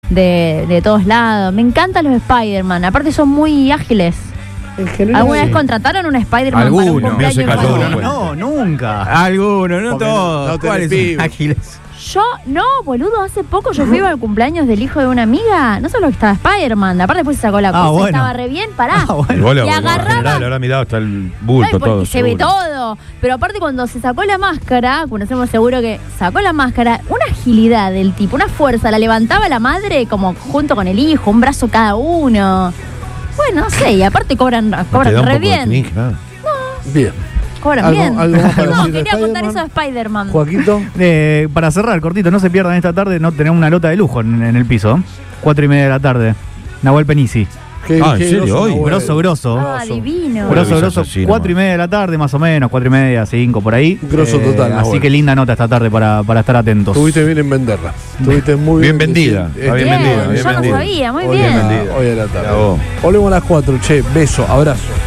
de todos lados. Me encantan los Spider-Man. Aparte son muy ágiles. En general, ¿Alguna vez contrataron un Spider-Man para un Alguno, cumpleaños no sé, infantil? alguno. No, nunca. Algunos, no Porque todos. no tenés ¿Cuáles pibes. son ágiles? Yo, no, boludo, hace poco yo fui al cumpleaños del hijo de una amiga. No solo que estaba Spider-Man, aparte después se sacó la cosa, bueno. estaba re bien, pará. Y vos Y agarraba. ahora mirado hasta el No, bulto porque todo. se ve seguro. todo. Pero aparte cuando se sacó la máscara, conocemos seguro que sacó la máscara, una agilidad del tipo, una fuerza, la levantaba la madre como junto con el hijo, un brazo cada uno. Bueno, no sé, y aparte cobran Te da un re poco de bien. cringe, ¿no? bien. Cobran ¿Algo- bien. algo más para No, decir de quería contar Spider-Man? eso de Spider-Man. Joaquito. Para cerrar, cortito, no se pierdan esta tarde, no tenemos una nota de lujo en el piso. 4:30 de la tarde. Nahuel Penisi. ¿En ¿en serio hoy? Grosso. Ah, divino. Grosso, Bueno, grosso. así 4:30 de la tarde, más o menos, 4:30, 5 por ahí. Grosso total, Así Nahuel. que linda nota esta tarde para estar atentos. Estuviste bien en venderla. Estuviste muy Bien vendida. Está bien Bien, vendida. yo no sabía, muy Hoy bien. a la tarde. Bravo. Volvemos a las 4, che. Beso, abrazo.